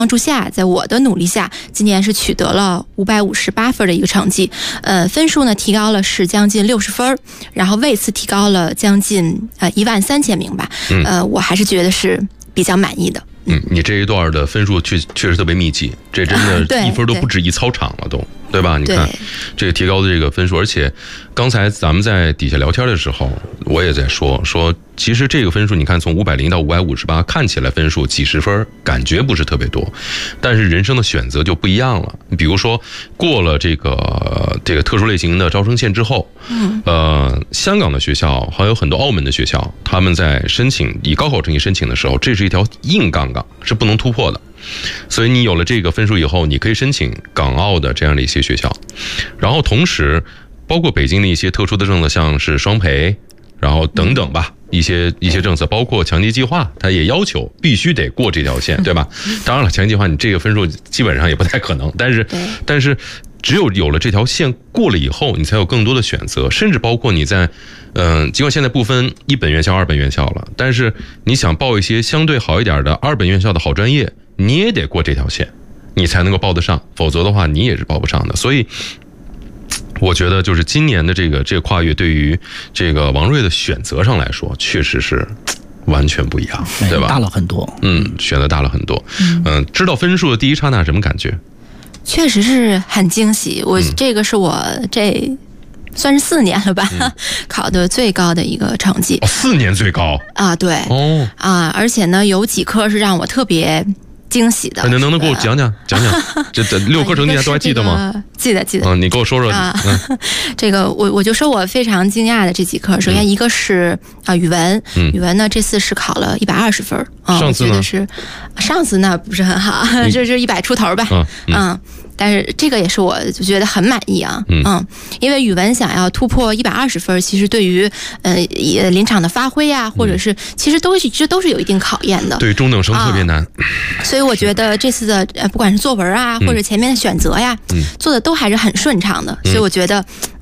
帮助下，在我的努力下，今年是取得了558分的一个成绩，分数呢提高了是将近60分，然后位次提高了将近13000名吧，我还是觉得是比较满意的。 你这一段的分数确实特别密集，这真的一分都不止一操场了都。对吧？你看这个提高的这个分数，而且刚才咱们在底下聊天的时候，我也在说，其实这个分数你看从500到558，看起来分数几十分，感觉不是特别多，但是人生的选择就不一样了。比如说过了这个特殊类型的招生线之后，香港的学校还有很多澳门的学校，他们在以高考成绩申请的时候，这是一条硬杠杠，是不能突破的。所以你有了这个分数以后，你可以申请港澳的这样的一些学校，然后同时包括北京的一些特殊的政策，像是双培，然后等等吧，一些政策，包括强基计划，它也要求必须得过这条线，对吧？当然了，强基计划你这个分数基本上也不太可能，但是只有了这条线过了以后，你才有更多的选择，甚至包括你在尽管现在不分1本院校2本院校了，但是你想报一些相对好一点的2本院校的好专业，你也得过这条线，你才能够报得上，否则的话你也是报不上的。所以我觉得就是今年的这个跨越，对于这个王瑞的选择上来说，确实是完全不一样，对吧？ 大了很多， 选择大了很多。知道分数的第一刹那什么感觉？ 确实是很惊喜，这个是我这算是4年了吧，考的最高的一个成绩。 4年最高啊？对，而且呢，有几科是让我特别惊喜的。 能给我讲讲这6科成绩都还记得吗？ 记得。 你给我说说。 这个我就说我非常惊讶的这几科，首先一个是语文，语文呢这次是考了120分， 上次呢上次那不是很好，这是100出头吧，但是这个也是我就觉得很满意啊，因为语文想要突破120分，其实对于临场的发挥啊，或者是其实都是有一定考验的， 对中等生特别难， 所以我觉得这次的不管是作文啊，或者前面的选择呀，做的都还是很顺畅的，所以我觉得